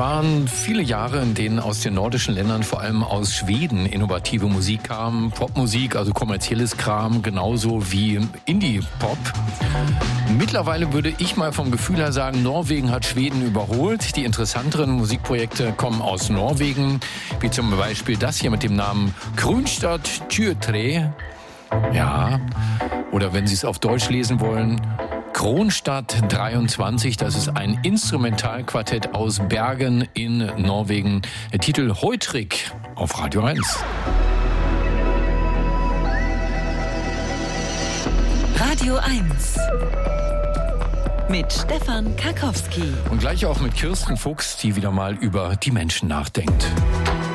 waren viele Jahre, in denen aus den nordischen Ländern, vor allem aus Schweden, innovative Musik kam. Popmusik, also kommerzielles Kram, genauso wie Indie-Pop. Mittlerweile würde ich mal vom Gefühl her sagen, Norwegen hat Schweden überholt. Die interessanteren Musikprojekte kommen aus Norwegen, wie zum Beispiel das hier mit dem Namen Kronstad Tjøtre. Ja, oder wenn Sie es auf Deutsch lesen wollen, Kronstad 23, das ist ein Instrumentalquartett aus Bergen in Norwegen. Der Titel Heutrik auf Radio 1. Radio 1 mit Stefan Karkowski. Und gleich auch mit Kirsten Fuchs, die wieder mal über die Menschen nachdenkt.